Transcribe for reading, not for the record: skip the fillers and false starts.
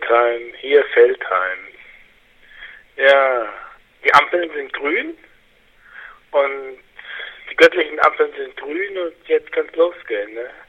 Feldheim, hier Feldheim. Ja, die Ampeln sind grün und die göttlichen Ampeln sind grün und jetzt kann's losgehen, ne?